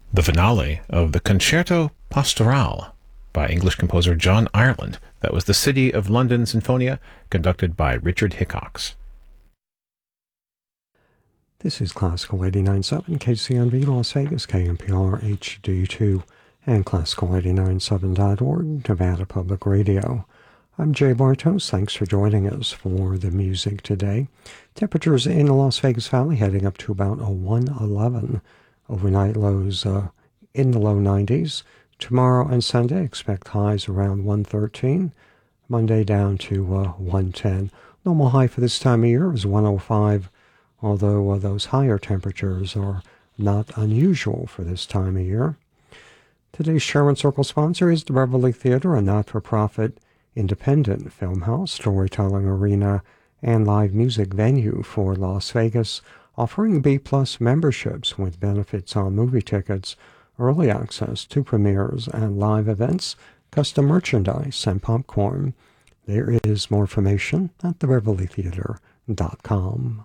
the finale of the Concerto Pastoral by English composer John Ireland. That was the City of London Sinfonia, conducted by Richard Hickox. This is Classical 89.7 KCNV Las Vegas, KNPR HD2, and Classical897.org, Nevada Public Radio. I'm Jay Bartos. Thanks for joining us for the music today. Temperatures in the Las Vegas Valley heading up to about a 111. Overnight lows in the low 90s. Tomorrow and Sunday, expect highs around 113. Monday down to 110. Normal high for this time of year is 105, although those higher temperatures are not unusual for this time of year. Today's Sherman Circle sponsor is the Beverly Theater, a not-for-profit independent film house, storytelling arena, and live music venue for Las Vegas, offering B-Plus memberships with benefits on movie tickets, early access to premieres and live events, custom merchandise, and popcorn. There is more information at thebeverlytheater.com.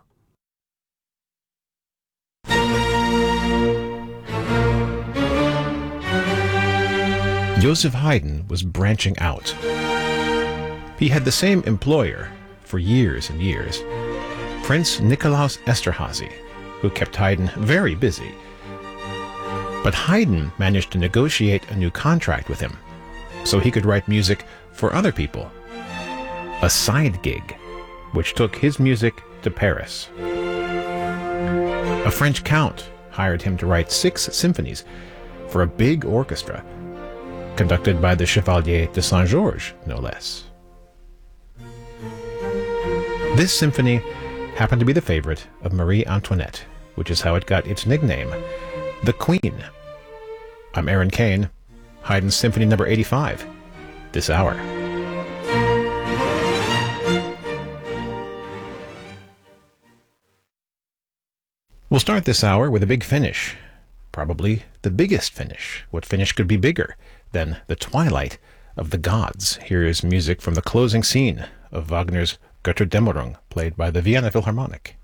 Joseph Haydn was branching out. He had the same employer for years and years, Prince Nikolaus Esterházy, who kept Haydn very busy. But Haydn managed to negotiate a new contract with him, so he could write music for other people. A side gig, which took his music to Paris. A French count hired him to write 6 symphonies for a big orchestra, conducted by the Chevalier de Saint-Georges, no less. This symphony happened to be the favorite of Marie Antoinette, which is how it got its nickname, the Queen. I'm Aaron Kane, Haydn's Symphony No. 85, this hour. We'll start this hour with a big finish, probably the biggest finish. What finish could be bigger than the twilight of the gods? Here is music from the closing scene of Wagner's Götterdämmerung, played by the Vienna Philharmonic.